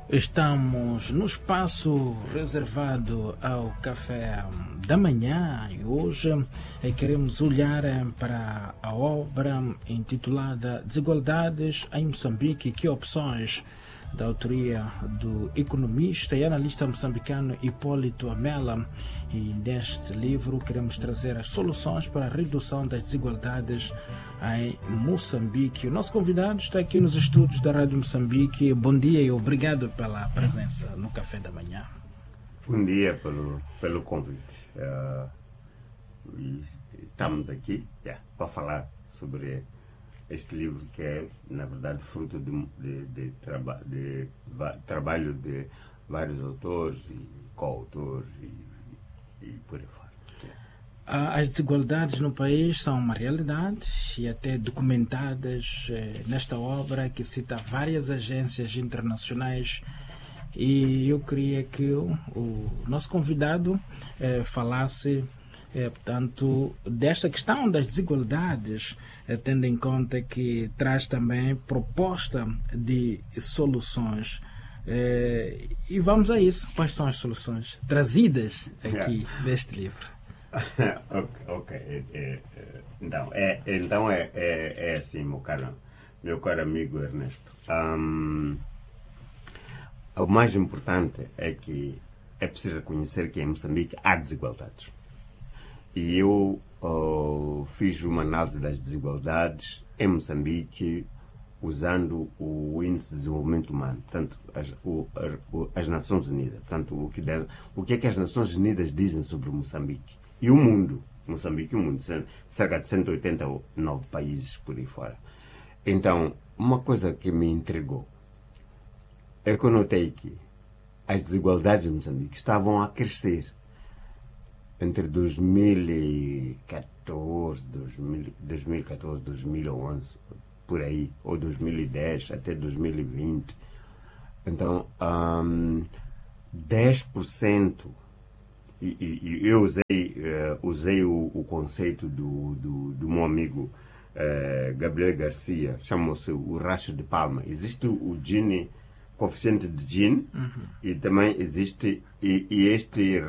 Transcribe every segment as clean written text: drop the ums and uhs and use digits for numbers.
Estamos no espaço reservado ao café da manhã e hoje queremos olhar para a obra intitulada Desigualdades em Moçambique, que opções, da autoria do economista e analista moçambicano Hipólito Amela. E neste livro queremos trazer as soluções para a redução das desigualdades em Moçambique. O nosso convidado está aqui nos estúdios da Rádio Moçambique. Bom dia e obrigado pela presença no Café da Manhã. Bom dia pelo convite. Estamos aqui para falar sobre este livro que é, na verdade, fruto de trabalho de vários autores e coautores e por aí fora. As desigualdades no país são uma realidade e até documentadas nesta obra que cita várias agências internacionais. E eu queria que o nosso convidado falasse portanto, desta questão das desigualdades, tendo em conta que traz também proposta de soluções. E vamos a isso. Quais são as soluções trazidas aqui neste livro? Ok. Então é assim, meu caro amigo Ernesto. O mais importante é que é preciso reconhecer que em Moçambique há desigualdades. E eu fiz uma análise das desigualdades em Moçambique usando o Índice de Desenvolvimento Humano, portanto, as Nações Unidas. Portanto, o que é que as Nações Unidas dizem sobre Moçambique e o mundo. Moçambique e o mundo, cerca de 189 países por aí fora. Então, uma coisa que me intrigou é que eu notei que as desigualdades em Moçambique estavam a crescer. Entre 2014, 2011, por aí, ou 2010 até 2020. Então, 10%, e eu usei o conceito do meu amigo Gabriel Garcia, chamou-se o rácio de Palma. Existe o Gini, coeficiente de Gini, e também existe, e este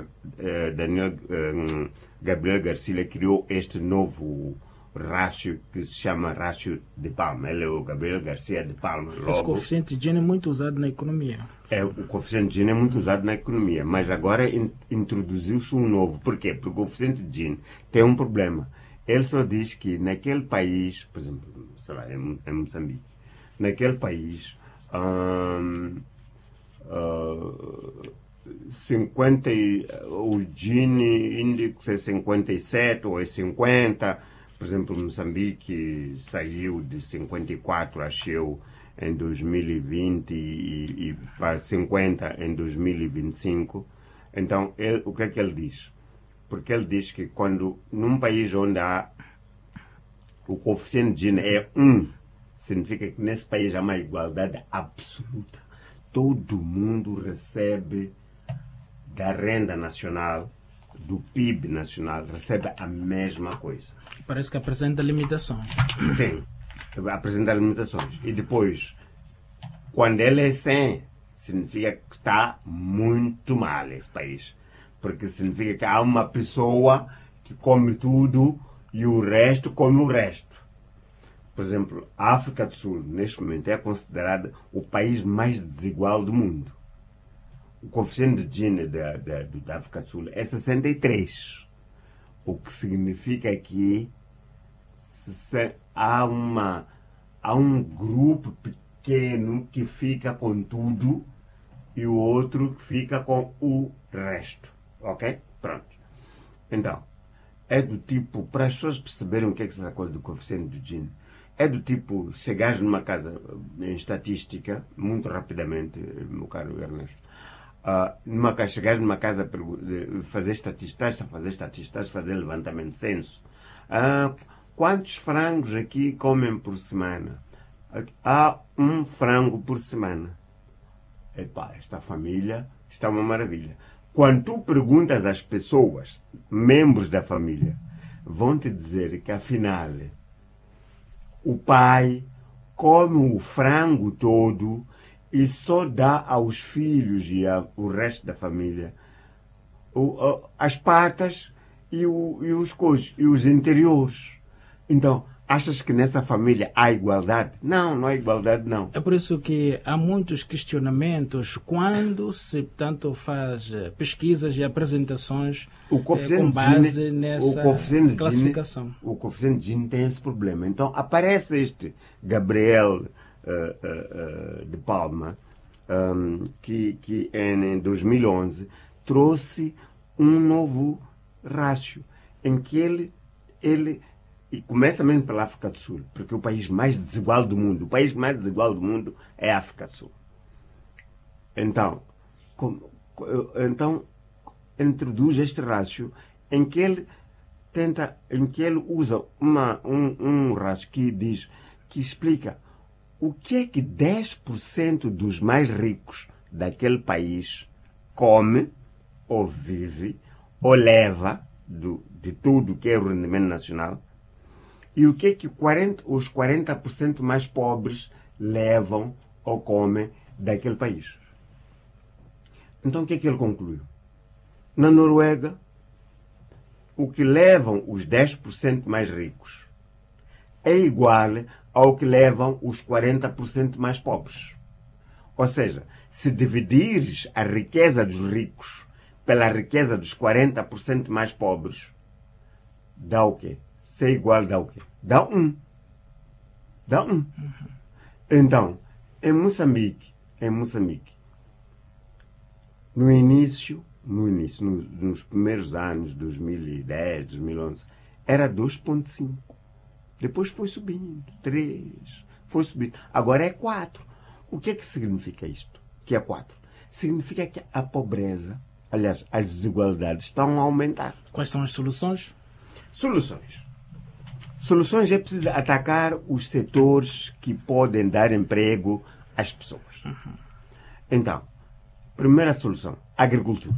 Gabriel Garcia criou este novo rácio que se chama rácio de Palma. Ele é o Gabriel Garcia de Palma. Esse coeficiente de Gini é muito usado na economia. O coeficiente de Gini é muito usado na economia, mas agora introduziu-se um novo. Por quê? Porque o coeficiente de Gini tem um problema. Ele só diz que naquele país, por exemplo, sei lá, em Moçambique, naquele país 50, o Gini índice é 57 ou é 50. Por exemplo, Moçambique saiu de 54, achou, em 2020 e para 50 em 2025. Então, o que é que ele diz? Porque ele diz que quando num país onde há o coeficiente de Gini é 1, significa que nesse país há uma igualdade absoluta. Todo mundo recebe da renda nacional, do PIB nacional, recebe a mesma coisa. Parece que apresenta limitações. Sim, apresenta limitações. E depois, quando ele é 100, significa que está muito mal esse país. Porque significa que há uma pessoa que come tudo e o resto come o resto. Por exemplo, a África do Sul, neste momento, é considerada o país mais desigual do mundo. O coeficiente de Gini da África do Sul é 63. O que significa que há um grupo pequeno que fica com tudo e o outro que fica com o resto. Ok? Pronto. Então, é do tipo, para as pessoas perceberem o que é essa coisa do coeficiente de Gini, é do tipo, chegares numa casa, em estatística, muito rapidamente, meu caro Ernesto, chegares numa casa, fazer estatística, estás a fazer levantamento de censo. Quantos frangos aqui comem por semana? Há um frango por semana. Epá, esta família está uma maravilha. Quando tu perguntas às pessoas, membros da família, vão te dizer que, afinal, o pai come o frango todo e só dá aos filhos e ao resto da família as patas e os interiores. Então, achas que nessa família há igualdade? Não, não há igualdade, não. É por isso que há muitos questionamentos quando se tanto faz pesquisas e apresentações com base nessa classificação. O coeficiente de Gini tem esse problema. Então, aparece este Gabriel de Palma, que em 2011 trouxe um novo rácio, em que ele e começa mesmo pela África do Sul, porque é o país mais desigual do mundo. O país mais desigual do mundo é a África do Sul. Então introduz este rácio em que ele usa um rácio que explica o que é que 10% dos mais ricos daquele país come, ou vive, ou leva de tudo que é o rendimento nacional, e o que é que os 40% mais pobres levam ou comem daquele país. Então, o que é que ele concluiu? Na Noruega, o que levam os 10% mais ricos é igual ao que levam os 40% mais pobres. Ou seja, se dividires a riqueza dos ricos pela riqueza dos 40% mais pobres, dá o quê? Ser igual dá o quê? Dá 1. Dá 1. Então, em Moçambique, nos primeiros anos, 2010, 2011, era 2,5. Depois foi subindo, 3, foi subindo. Agora é 4. O que é que significa isto? Que é 4? Significa que a pobreza, aliás, as desigualdades estão a aumentar. Quais são as soluções? Soluções é preciso atacar os setores que podem dar emprego às pessoas. Então, primeira solução, agricultura.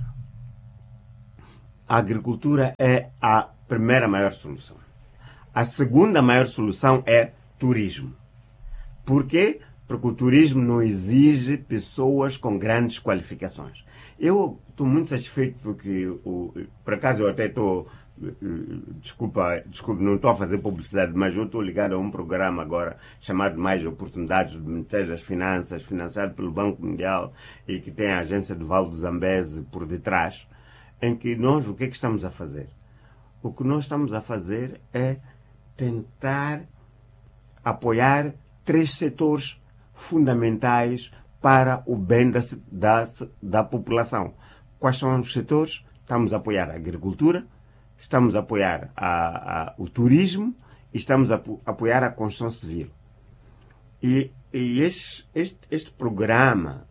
A agricultura é a primeira maior solução. A segunda maior solução é turismo. Por quê? Porque o turismo não exige pessoas com grandes qualificações. Eu estou muito satisfeito porque, por acaso, eu até estou... Desculpa, não estou a fazer publicidade, mas eu estou ligado a um programa agora chamado Mais Oportunidades do Ministério das Finanças, financiado pelo Banco Mundial e que tem a agência do Vale do Zambeze por detrás, em que nós, o que é que estamos a fazer? O que nós estamos a fazer é tentar apoiar 3 setores fundamentais para o bem da população. Quais são os setores? Estamos a apoiar a agricultura, estamos a apoiar o turismo e estamos a apoiar a construção civil. E este programa,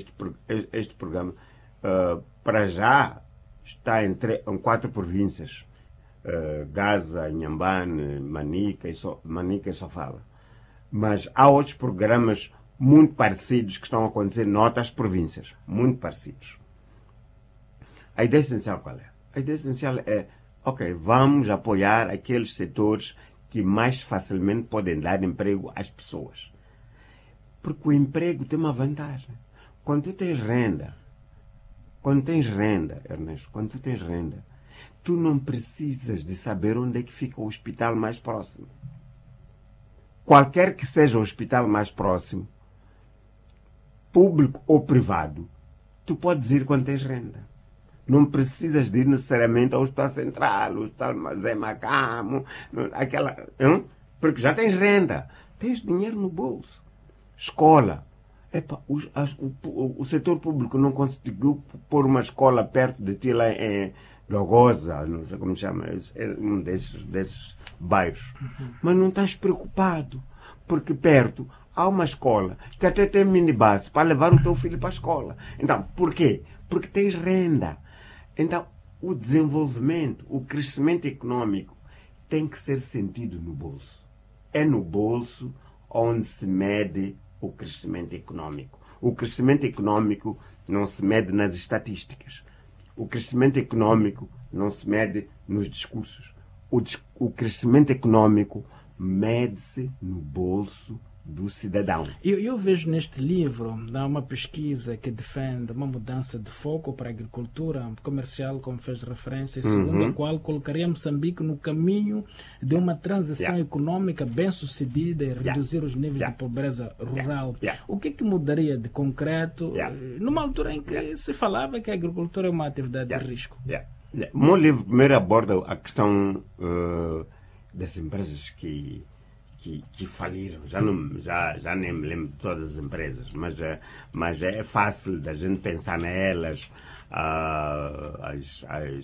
para já, está em 4 províncias. Gaza, Inhambane, Manica e Sofala. Mas há outros programas muito parecidos que estão a acontecer em outras províncias. Muito parecidos. A ideia essencial qual é? A ideia essencial é, vamos apoiar aqueles setores que mais facilmente podem dar emprego às pessoas. Porque o emprego tem uma vantagem. Quando tu tens renda, Ernesto, tu não precisas de saber onde é que fica o hospital mais próximo. Qualquer que seja o hospital mais próximo, público ou privado, tu podes ir quando tens renda. Não precisas de ir necessariamente ao Hospital Central, ao Hospital Zé Macamo, porque já tens renda, tens dinheiro no bolso. Escola. O setor público não conseguiu pôr uma escola perto de ti lá em Logosa, não sei como chama, é um desses bairros. Mas não estás preocupado, porque perto há uma escola que até tem minibus para levar o teu filho para a escola. Então, por quê? Porque tens renda. Então, o desenvolvimento, o crescimento econômico tem que ser sentido no bolso. É no bolso onde se mede o crescimento econômico. O crescimento econômico não se mede nas estatísticas. O crescimento econômico não se mede nos discursos. O crescimento econômico mede-se no bolso do cidadão. Eu vejo neste livro há uma pesquisa que defende uma mudança de foco para a agricultura comercial, como fez referência, segundo a qual colocaria Moçambique no caminho de uma transição econômica bem-sucedida e reduzir os níveis de pobreza rural. O que é que mudaria de concreto numa altura em que se falava que a agricultura é uma atividade de risco? O meu livro primeiro aborda a questão das empresas que faliram. Já nem me lembro de todas as empresas, mas é fácil da gente pensar nelas, as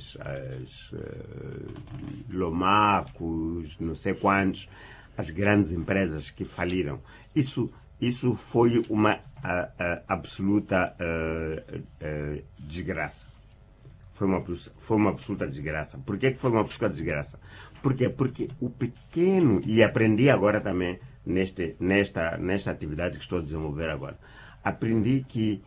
Lomacos, não sei quantos, as grandes empresas que faliram. Isso foi uma absoluta desgraça. Foi uma absoluta desgraça. Por que foi uma absoluta desgraça? Por quê? Porque o pequeno, e aprendi agora também nesta atividade que estou a desenvolver agora, aprendi que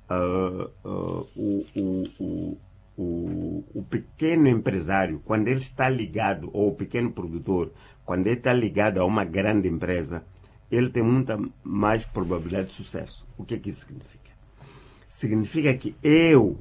o pequeno empresário, quando ele está ligado, ou o pequeno produtor, quando ele está ligado a uma grande empresa, ele tem muita mais probabilidade de sucesso. O que isso significa? Significa que eu,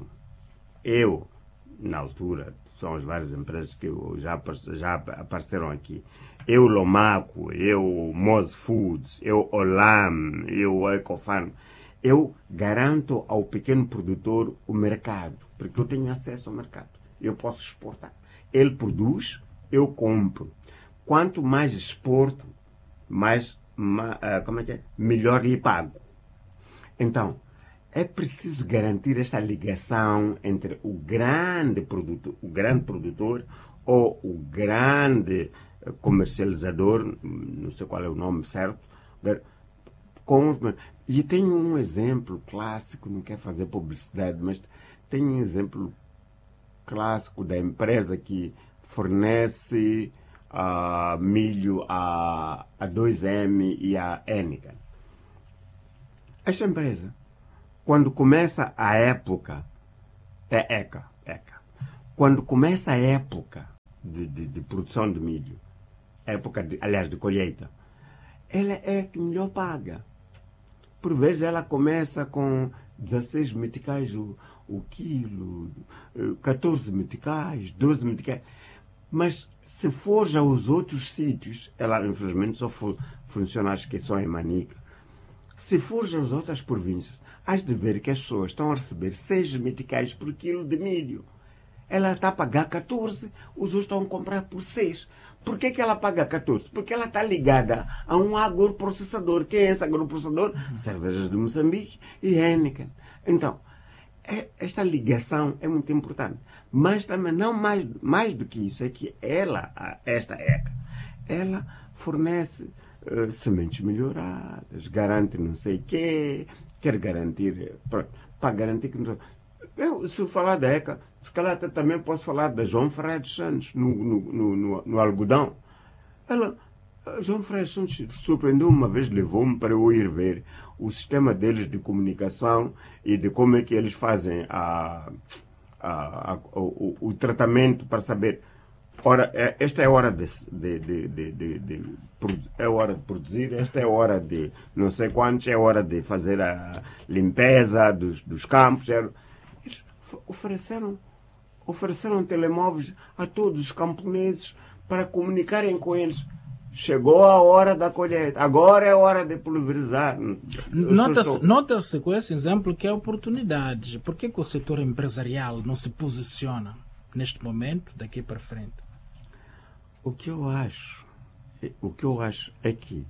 na altura, são as várias empresas que já apareceram aqui. Eu, Lomaco, eu, Moz Foods, eu, Olam, eu, Ecofan. Eu garanto ao pequeno produtor o mercado, porque eu tenho acesso ao mercado. Eu posso exportar. Ele produz, eu compro. Quanto mais exporto, melhor lhe pago. Então, é preciso garantir esta ligação entre o grande produtor ou o grande comercializador, não sei qual é o nome certo, e tenho um exemplo clássico, não quero fazer publicidade, mas tenho um exemplo clássico da empresa que fornece milho a 2M e a Heineken. Esta empresa, quando começa a época, é ECA. Quando começa a época de produção de milho, de colheita, ela é que melhor paga. Por vezes ela começa com 16 meticais o quilo, 14 meticais, 12 meticais. Mas se for já aos outros sítios, ela infelizmente só funciona, acho que só em Manica. Se for já às outras províncias, has de ver que as pessoas estão a receber 6 meticais por quilo de milho. Ela está a pagar 14, os outros estão a comprar por 6. Por que ela paga 14? Porque ela está ligada a um agroprocessador. Quem é esse agroprocessador? Cervejas de Moçambique e Heineken. Então, esta ligação é muito importante. Mas também, não mais do que isso, é que esta ECA, ela fornece sementes melhoradas, garante não sei o quê, quer garantir, para garantir que não. Se eu falar da ECA, se calhar também posso falar da João Ferreira dos Santos, no algodão. João Ferreira dos Santos surpreendeu uma vez, levou-me para eu ir ver o sistema deles de comunicação e de como é que eles fazem o tratamento para saber. Ora, esta é a hora é hora de produzir, esta é a hora de não sei quantos, é a hora de fazer a limpeza dos campos. Eles ofereceram telemóveis a todos os camponeses para comunicarem com eles. Chegou a hora da colheita, agora é a hora de pulverizar. Nota-se com esse exemplo que há oportunidades. Por que o setor empresarial não se posiciona neste momento, daqui para frente? O que eu acho é que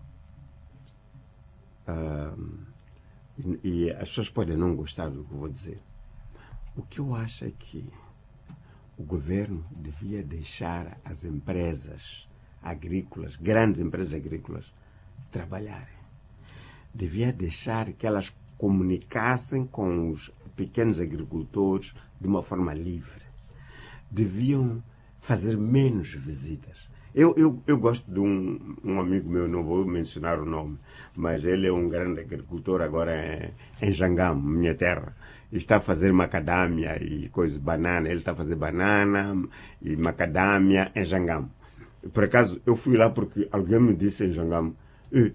e as pessoas podem não gostar do que eu vou dizer. O que eu acho é que o governo devia deixar as empresas agrícolas, grandes empresas agrícolas, trabalharem. Devia deixar que elas comunicassem com os pequenos agricultores de uma forma livre. Deviam fazer menos visitas. Eu gosto de um amigo meu, não vou mencionar o nome, mas ele é um grande agricultor agora em Jangamo, minha terra. Está a fazer macadâmia e banana. Ele está a fazer banana e macadâmia em Jangamo. Por acaso, eu fui lá porque alguém me disse em Jangamo,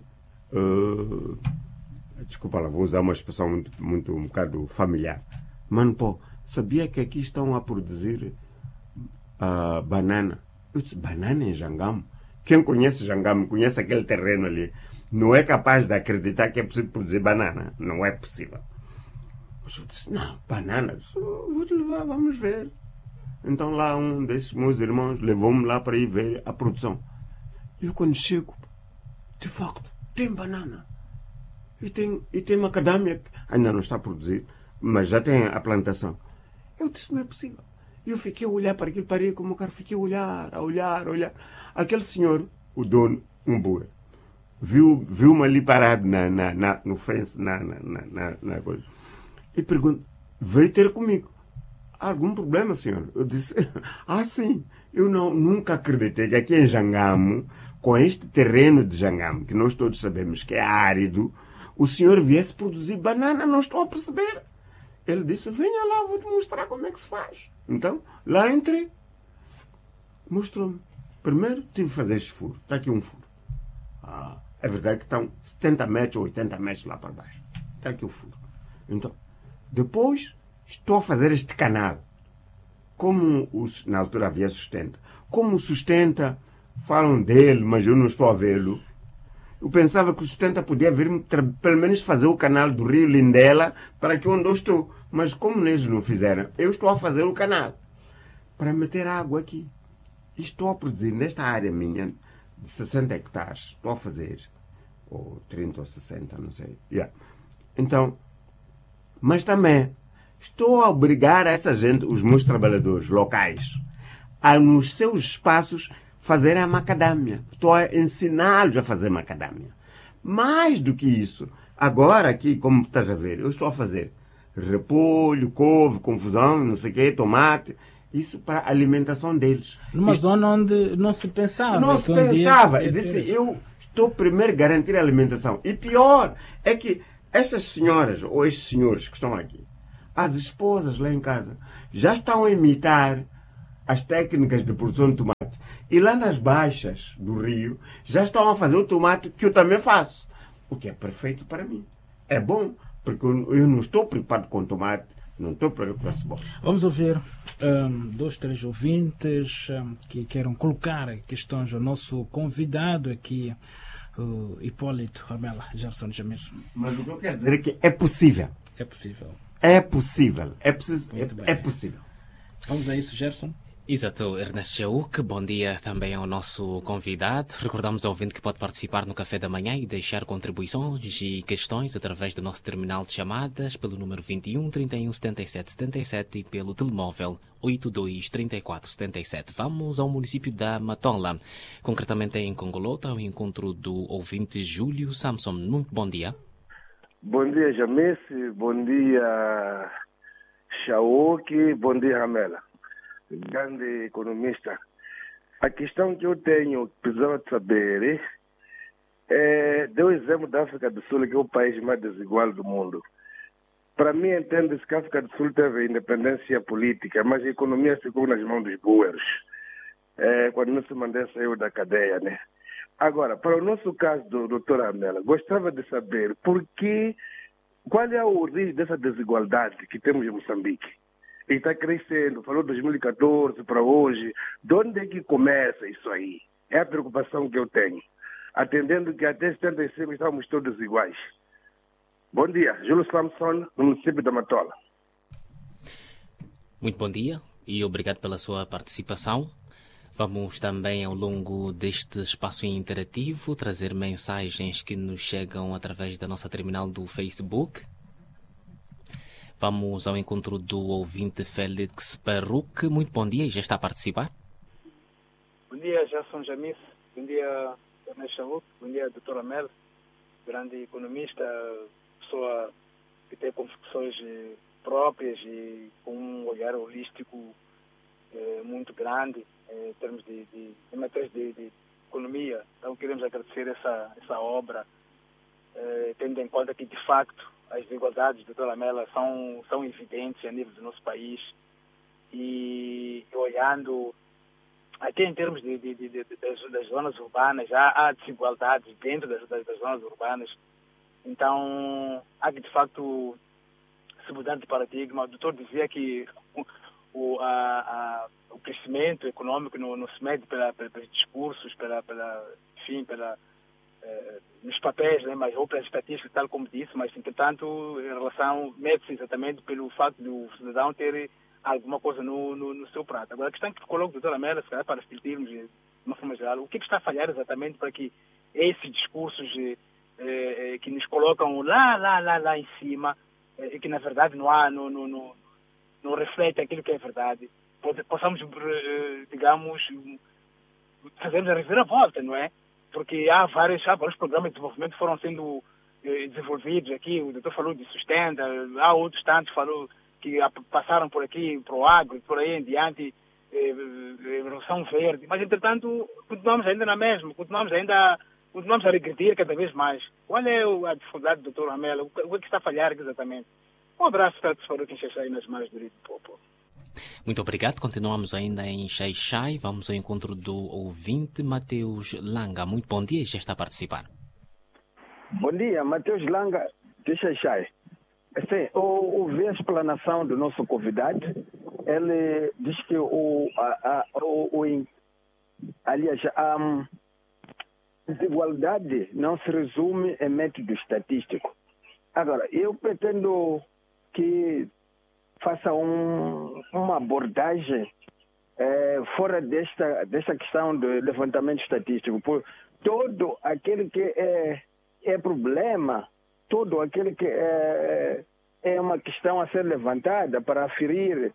Desculpa lá, vou usar uma expressão muito um bocado familiar. Mano, pô, sabia que aqui estão a produzir banana? Eu disse, banana em Jangamo? Quem conhece Jangamo, conhece aquele terreno ali, não é capaz de acreditar que é possível produzir banana. Não é possível. Mas eu disse, não, bananas, vou te levar, vamos ver. Então lá um desses meus irmãos levou-me lá para ir ver a produção. E eu quando chego, de facto, tem banana. E tem macadâmia que ainda não está a produzir, mas já tem a plantação. Eu disse, não é possível. E eu fiquei a olhar para aquilo, parei como o cara, fiquei a olhar. Aquele senhor, o dono, um boer, viu-me ali parado no fence, na coisa. E pergunta, veio ter comigo. Há algum problema, senhor? Eu disse, sim. Eu nunca acreditei que aqui em Jangamo, com este terreno de Jangamo, que nós todos sabemos que é árido, o senhor viesse produzir banana, não estou a perceber. Ele disse, venha lá, vou-te mostrar como é que se faz. Então, lá entrei. Mostrou-me. Primeiro, tive que fazer este furo. Está aqui um furo. É verdade que estão 70 metros ou 80 metros lá para baixo. Está aqui o furo. Então, depois, estou a fazer este canal. Na altura havia sustenta. Como sustenta, falam dele, mas eu não estou a vê-lo. Eu pensava que o sustenta podia vir, pelo menos fazer o canal do Rio Lindela para que onde eu estou. Mas como eles não fizeram, eu estou a fazer o canal para meter água aqui. E estou a produzir nesta área minha de 60 hectares. Estou a fazer, ou 30 ou 60, não sei. Então, mas também estou a obrigar essa gente, os meus trabalhadores locais, a nos seus espaços fazerem a macadâmia. Estou a ensiná-los a fazer macadâmia. Mais do que isso, agora aqui, como estás a ver, eu estou a fazer repolho, couve, confusão, não sei o quê, tomate. Isso para a alimentação deles. Numa zona onde não se pensava. Não se pensava. Eu disse, eu estou primeiro a garantir a alimentação. E pior é que estas senhoras ou estes senhores que estão aqui, as esposas lá em casa, já estão a imitar as técnicas de produção de tomate. E lá nas baixas do rio, já estão a fazer o tomate que eu também faço. O que é perfeito para mim. É bom, porque eu não estou preocupado com tomate, não estou preocupado com cebola. Vamos ouvir 2, 3 ouvintes que queiram colocar questões ao nosso convidado aqui, o Hipólito Ramela, Gerson James. Mas o que eu quero dizer é que é possível. É possível. É possível. É possível. Vamos a isso, Gerson. Exato, Ernesto Jaúque, bom dia também ao nosso convidado. Recordamos ao ouvinte que pode participar no Café da Manhã e deixar contribuições e questões através do nosso terminal de chamadas pelo número 21 31 77 77 e pelo telemóvel 82 34 77. Vamos ao município da Matola, concretamente em Congolota, ao encontro do ouvinte Júlio Samson. Muito bom dia. Bom dia, Jamesse. Bom dia, Jaúque. Bom dia, Ramela. Grande economista. A questão que eu tenho, precisava de saber, deu o exemplo da África do Sul, que é o país mais desigual do mundo. Para mim, entende-se que a África do Sul teve independência política, mas a economia ficou nas mãos dos boeros, quando Nelson Mandela saiu da cadeia, né? Agora, para o nosso caso do Dr. Amela, gostava de saber qual é a origem dessa desigualdade que temos em Moçambique. E está crescendo, falou 2014 para hoje. De onde é que começa isso aí? É a preocupação que eu tenho. Atendendo que até 75 estávamos todos iguais. Bom dia, Júlio Samson, no município da Matola. Muito bom dia e obrigado pela sua participação. Vamos também, ao longo deste espaço interativo, trazer mensagens que nos chegam através da nossa terminal do Facebook. Vamos ao encontro do ouvinte Félix Parruque. Muito bom dia e já está a participar. Bom dia, Gerson Jamis. Bom dia, Ernesto Jaúque. Bom dia, Dr. Amel, grande economista, pessoa que tem convicções próprias e com um olhar holístico muito grande em termos de matérias de economia. Então, queremos agradecer essa obra, tendo em conta que, de facto, as desigualdades, doutora Amela, são evidentes a nível do nosso país e olhando aqui em termos das zonas urbanas, há desigualdades dentro das zonas urbanas. Então, há que, de facto, se mudar de paradigma. O doutor dizia que o crescimento econômico não se mede pelos discursos, nos papéis, né, ou pelas estatísticas, tal como disse, mas, entretanto, em relação, mede-se exatamente pelo facto do cidadão ter alguma coisa no seu prato. Agora, a questão que coloca o doutor Amela, se calhar, para refletirmos de uma forma geral, o que está a falhar exatamente para que esses discursos que nos colocam lá em cima, que na verdade não reflete aquilo que é verdade, possamos, digamos, fazermos a reviravolta, não é? Porque há vários programas de desenvolvimento que foram sendo desenvolvidos aqui. O doutor falou de Sustenta, há outros tantos que passaram por aqui, para o agro, por aí em diante, Revolução Verde. Mas, entretanto, continuamos ainda na mesma, continuamos a regredir cada vez mais. Qual é a dificuldade do doutor Amela? O que está a falhar exatamente? Um abraço para o que aí nas mãos do povo. Muito obrigado. Continuamos ainda em Xai-Xai. Vamos ao encontro do ouvinte Mateus Langa. Muito bom dia, já está a participar. Bom dia, Mateus Langa de Xai-Xai. Ouvi a explanação do nosso convidado. Ele diz que a desigualdade não se resume em método estatístico. Agora, eu pretendo que faça uma abordagem fora desta questão do levantamento estatístico. Por todo aquele que é problema, todo aquele que é uma questão a ser levantada para aferir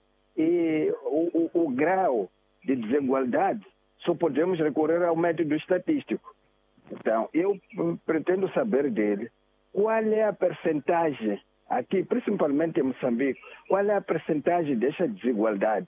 o grau de desigualdade, só podemos recorrer ao método estatístico. Então, eu pretendo saber dele qual é a percentagem aqui, principalmente em Moçambique, qual é a percentagem dessa desigualdade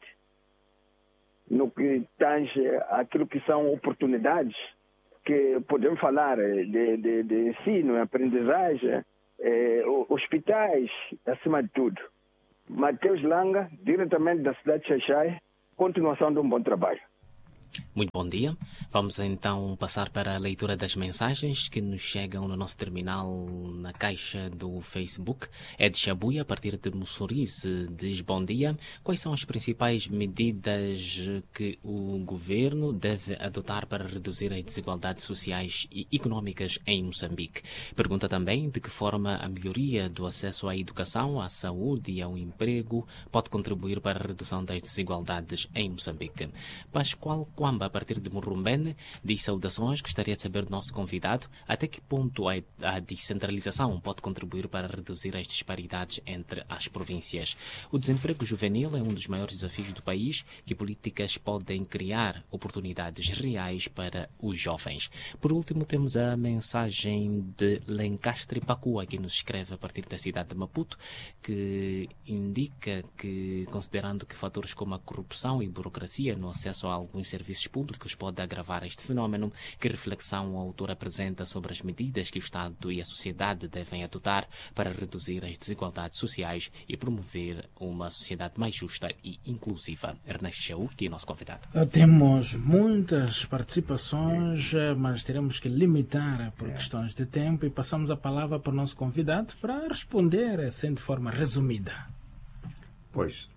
no que tange aquilo que são oportunidades, que podemos falar de ensino, aprendizagem, hospitais, acima de tudo. Mateus Langa, diretamente da cidade de Xai-Xai, continuação de um bom trabalho. Muito bom dia. Vamos então passar para a leitura das mensagens que nos chegam no nosso terminal na caixa do Facebook. Ed Chabuia, a partir de Mussurize, diz bom dia. Quais são as principais medidas que o governo deve adotar para reduzir as desigualdades sociais e económicas em Moçambique? Pergunta também de que forma a melhoria do acesso à educação, à saúde e ao emprego pode contribuir para a redução das desigualdades em Moçambique. Pascoal Quamba, a partir de Murrumbene, diz saudações. Gostaria de saber do nosso convidado até que ponto a descentralização pode contribuir para reduzir as disparidades entre as províncias. O desemprego juvenil é um dos maiores desafios do país. Que políticas podem criar oportunidades reais para os jovens? Por último, temos a mensagem de Lencastre Pacua, que nos escreve a partir da cidade de Maputo, que indica que, considerando que fatores como a corrupção e burocracia no acesso a alguns serviços públicos pode agravar este fenómeno, que reflexão o autor apresenta sobre as medidas que o Estado e a sociedade devem adotar para reduzir as desigualdades sociais e promover uma sociedade mais justa e inclusiva. Ernesto Chau, que é nosso convidado. Temos muitas participações, mas teremos que limitar por questões de tempo e passamos a palavra para o nosso convidado para responder assim de forma resumida. Pois,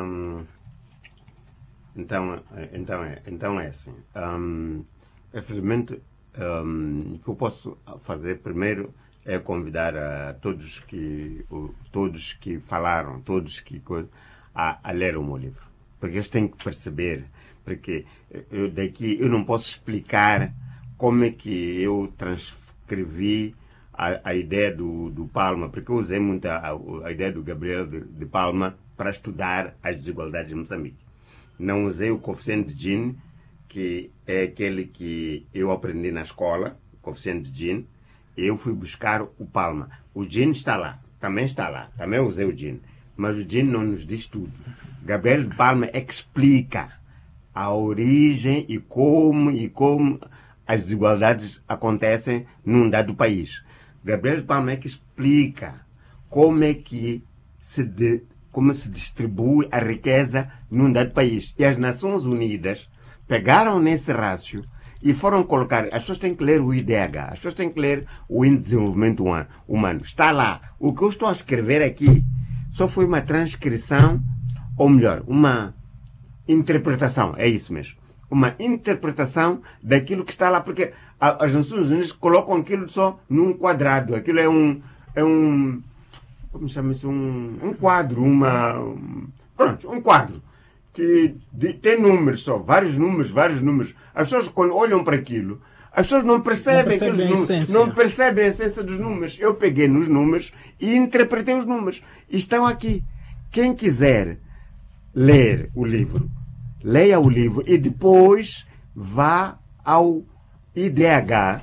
Então é assim. Infelizmente, o que eu posso fazer primeiro é convidar a todos que falaram, a ler o meu livro. Porque eles têm que perceber, porque eu não posso explicar como é que eu transcrevi a ideia do Palma, porque eu usei muito a ideia do Gabriel de Palma para estudar as desigualdades de Moçambique. Não usei o coeficiente de Gini, que é aquele que eu aprendi na escola, o coeficiente de Gini. Eu fui buscar o Palma. O Gini está lá, também usei o Gini. Mas o Gini não nos diz tudo. Gabriel de Palma é que explica a origem e como as desigualdades acontecem num dado país. Gabriel de Palma é que explica como é que como se distribui a riqueza num dado país. E as Nações Unidas, pegaram nesse rácio e foram colocar. As pessoas têm que ler o IDH, as pessoas têm que ler o Índice de Desenvolvimento Humano. Está lá. O que eu estou a escrever aqui só foi uma transcrição, ou melhor, uma interpretação. É isso mesmo. Uma interpretação daquilo que está lá, porque as Nações Unidas colocam aquilo só num quadrado. Aquilo é um como chama isso? Um quadro, pronto, um quadro que tem números só, vários números. As pessoas, quando olham para aquilo, as pessoas não percebem aqueles números, não percebem a essência dos números. Eu peguei nos números e interpretei os números. E estão aqui. Quem quiser ler o livro, leia o livro e depois vá ao IDH,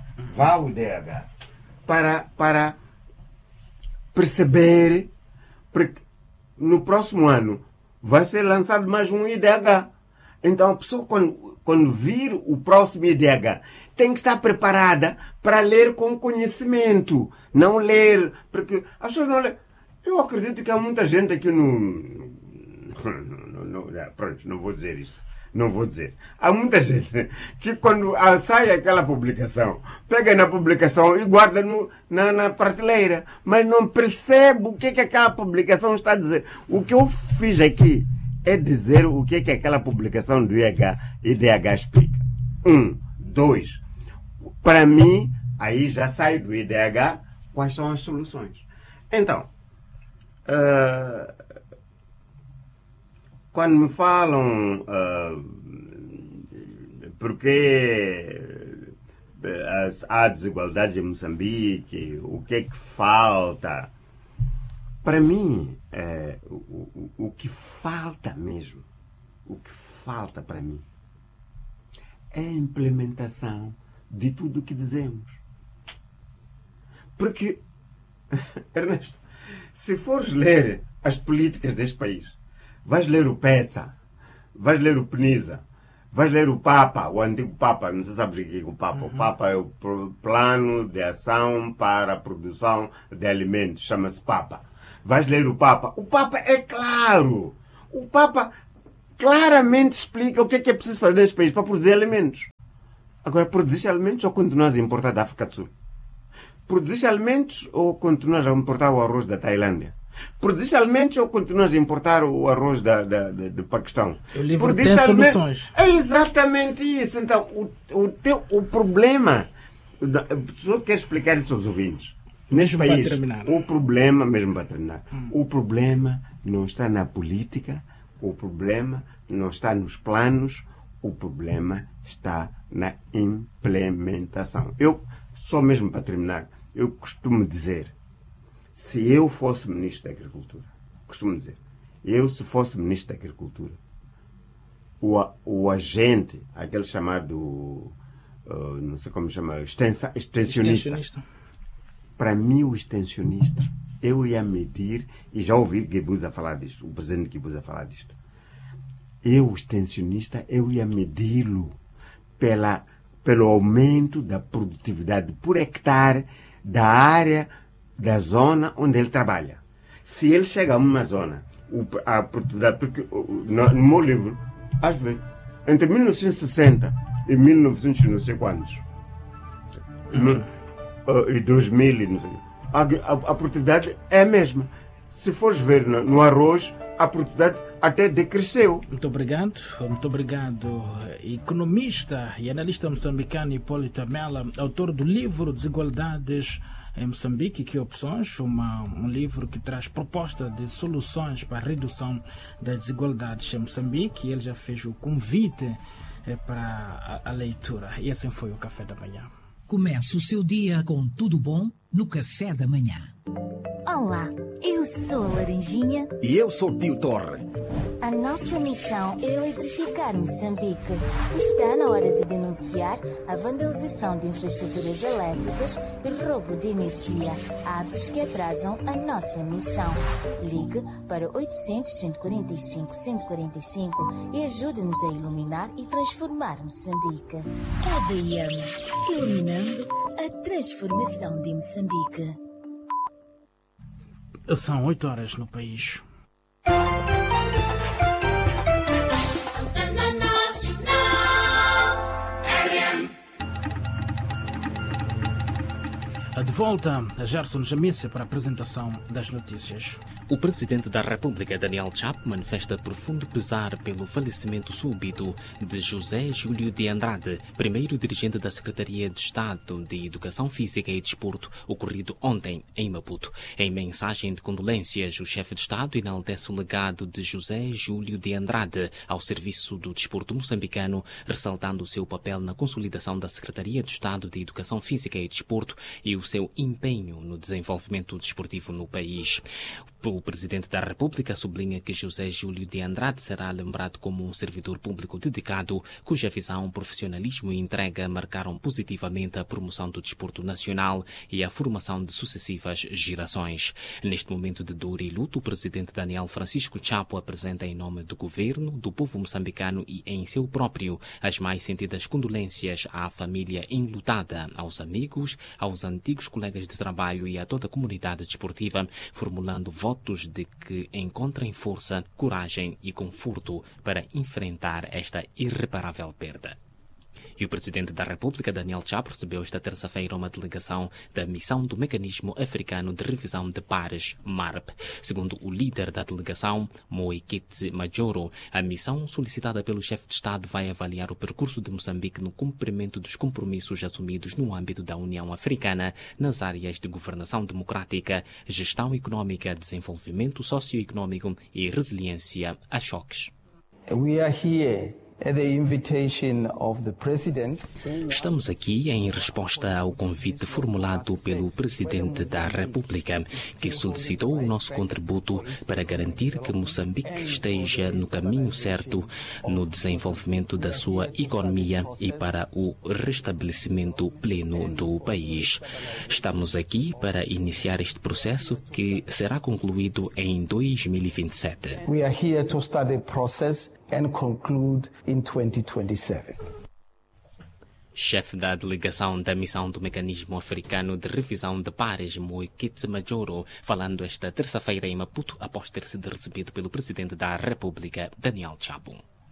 para perceber, porque no próximo ano vai ser lançado mais um IDH. Então a pessoa, quando vir o próximo IDH, tem que estar preparada para ler com conhecimento, não ler, porque as pessoas não leem. Eu acredito que há muita gente aqui pronto, não vou dizer isso. Não vou dizer. Há muita gente que quando sai aquela publicação, pega na publicação e guarda na prateleira, mas não percebe o que aquela publicação está a dizer. O que eu fiz aqui é dizer o que aquela publicação do IDH explica. 2. Para mim, aí já sai do IDH quais são as soluções. Então, quando me falam porque há desigualdade em Moçambique, o que é que falta? Para mim, o que falta mesmo, o que falta para mim é a implementação de tudo o que dizemos. Porque, Ernesto, se fores ler as políticas deste país, vais ler o PESA, vais ler o PNISA, vais ler o PAPA, o antigo PAPA, não sei se sabes o que é o PAPA. O PAPA é o Plano de Ação para a Produção de Alimentos, chama-se PAPA. Vais ler o PAPA. O PAPA é claro. O PAPA claramente explica o que é preciso fazer neste país para produzir alimentos. Agora, produzir alimentos ou continuas a importar da África do Sul? Produzir alimentos ou continuas a importar o arroz da Tailândia? Produzir alimentos ou continuas a importar o arroz do Paquistão? O livro tem soluções. É exatamente isso. Então, o problema... Só quero explicar isso aos ouvintes. Neste país, para terminar. o problema, mesmo para terminar, o problema não está na política, o problema não está nos planos, o problema está na implementação. Eu, só mesmo para terminar, eu costumo dizer, se eu fosse Ministro da Agricultura, se fosse Ministro da Agricultura, o agente, aquele chamado, não sei como chama, extensionista. Para mim, o extensionista, eu ia medir, e já ouvi Guebuza falar disto, o presidente Guebuza falar disto. O extensionista, eu ia medi-lo pelo aumento da produtividade por hectare da área, da zona onde ele trabalha. Se ele chega a uma zona, a produtividade, porque no meu livro, às vezes, entre 1960 e 1900 não sei quantos, e 2000 e não sei, a produtividade é a mesma. Se fores ver no arroz, a produtividade até decresceu. Muito obrigado. Economista e analista moçambicano Hipólito Amela, autor do livro Desigualdades em Moçambique, que opções, um livro que traz proposta de soluções para a redução das desigualdades em Moçambique. Ele já fez o convite para a leitura. E assim foi o Café da Manhã. Comece o seu dia com tudo bom no Café da Manhã. Olá, eu sou a Laranjinha. E eu sou o Tio Torre. A nossa missão é eletrificar Moçambique. Está na hora de denunciar a vandalização de infraestruturas elétricas e roubo de energia, atos que atrasam a nossa missão. Ligue para 800-145-145 e ajude-nos a iluminar e transformar Moçambique. EDM, iluminando a transformação de Moçambique. São 8 horas no país. De volta a Gerson Jamisse para a apresentação das notícias. O presidente da República, Daniel Chapo, manifesta profundo pesar pelo falecimento súbito de José Júlio de Andrade, primeiro dirigente da Secretaria de Estado de Educação Física e Desporto, ocorrido ontem em Maputo. Em mensagem de condolências, o chefe de Estado enaltece o legado de José Júlio de Andrade ao serviço do desporto moçambicano, ressaltando o seu papel na consolidação da Secretaria de Estado de Educação Física e Desporto e o seu empenho no desenvolvimento desportivo no país. O presidente da República sublinha que José Júlio de Andrade será lembrado como um servidor público dedicado, cuja visão, profissionalismo e entrega marcaram positivamente a promoção do desporto nacional e a formação de sucessivas gerações. Neste momento de dor e luto, o presidente Daniel Francisco Chapo apresenta em nome do governo, do povo moçambicano e em seu próprio as mais sentidas condolências à família enlutada, aos amigos, aos antigos colegas de trabalho e a toda a comunidade desportiva, formulando votos de que encontrem força, coragem e conforto para enfrentar esta irreparável perda. E o presidente da República, Daniel Chapo, recebeu esta terça-feira uma delegação da Missão do Mecanismo Africano de Revisão de Pares, MARP. Segundo o líder da delegação, Moeketsi Majoro, a missão solicitada pelo chefe de Estado vai avaliar o percurso de Moçambique no cumprimento dos compromissos assumidos no âmbito da União Africana nas áreas de governação democrática, gestão económica, desenvolvimento socioeconómico e resiliência a choques. We are here at the invitation of the President. Estamos aqui em resposta ao convite formulado pelo Presidente da República, que solicitou o nosso contributo para garantir que Moçambique esteja no caminho certo no desenvolvimento da sua economia e para o restabelecimento pleno do país. Estamos aqui para iniciar este processo que será concluído em 2027. We are here to start the process and conclude in 2027. Chefe da delegação da Missão do Mecanismo Africano de Revisão de Pares, Moeketsi Majoro, falando esta terça-feira em Maputo, após ter sido recebido pelo Presidente da República, Daniel Chapo.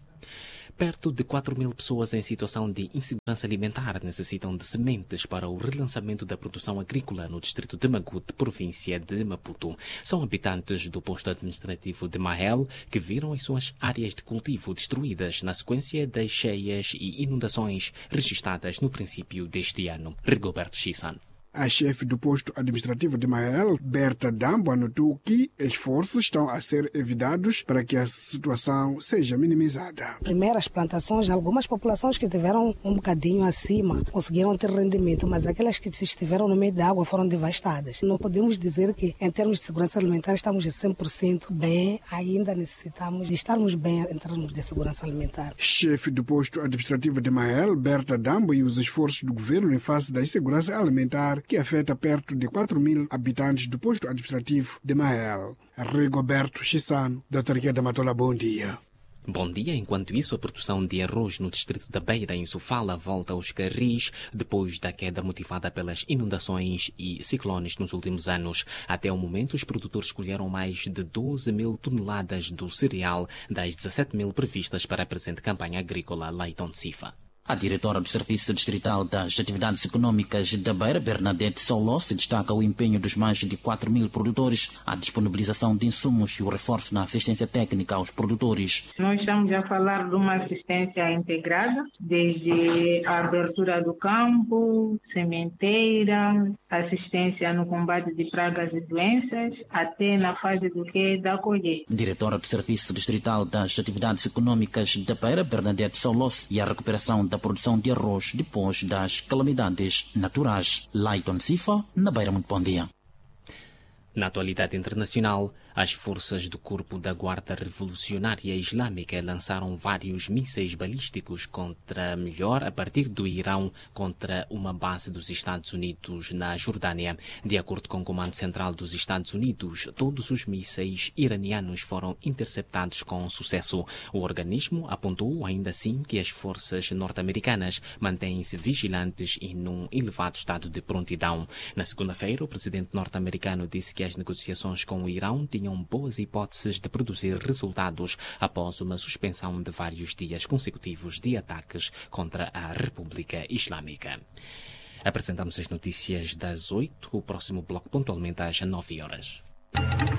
Perto de 4.000 pessoas em situação de insegurança alimentar necessitam de sementes para o relançamento da produção agrícola no distrito de Magude, província de Maputo. São habitantes do posto administrativo de Mahel que viram as suas áreas de cultivo destruídas na sequência das cheias e inundações registradas no princípio deste ano. Rigoberto Chissan. A chefe do posto administrativo de Mahel, Berta Dambo, anotou que esforços estão a ser evitados para que a situação seja minimizada. Primeiras plantações, algumas populações que tiveram um bocadinho acima conseguiram ter rendimento, mas aquelas que estiveram no meio da água foram devastadas. Não podemos dizer que, em termos de segurança alimentar, estamos a 100% bem, ainda necessitamos de estarmos bem em termos de segurança alimentar. Chefe do posto administrativo de Mahel, Berta Dambo, e os esforços do governo em face da insegurança alimentar que afeta perto de 4.000 habitantes do posto administrativo de Mahel. Rigoberto Chisano, da Autarquia da Matola, bom dia. Bom dia. Enquanto isso, a produção de arroz no distrito da Beira, em Sofala, volta aos carris depois da queda motivada pelas inundações e ciclones nos últimos anos. Até o momento, os produtores colheram mais de 12.000 toneladas do cereal das 17.000 previstas para a presente campanha agrícola Leiton Cifa. A diretora do Serviço Distrital das Atividades Econômicas da Beira, Bernadette Saulos, destaca o empenho dos mais de 4.000 produtores, a disponibilização de insumos e o reforço na assistência técnica aos produtores. Nós estamos a falar de uma assistência integrada, desde a abertura do campo, sementeira, assistência no combate de pragas e doenças, até na fase da colheita. Diretora do Serviço Distrital das Atividades Econômicas da Beira, Bernadette Saulos, e a recuperação da produção de arroz depois das calamidades naturais. Leiton Cifa, na Beira, muito bom dia. Na atualidade internacional, as forças do Corpo da Guarda Revolucionária Islâmica lançaram vários mísseis balísticos a partir do Irão contra uma base dos Estados Unidos na Jordânia. De acordo com o Comando Central dos Estados Unidos, todos os mísseis iranianos foram interceptados com sucesso. O organismo apontou ainda assim que as forças norte-americanas mantêm-se vigilantes e num elevado estado de prontidão. Na segunda-feira, o presidente norte-americano disse que as negociações com o Irão tinham boas hipóteses de produzir resultados após uma suspensão de vários dias consecutivos de ataques contra a República Islâmica. Apresentamos as notícias das 8, o próximo bloco pontualmente às 9 horas.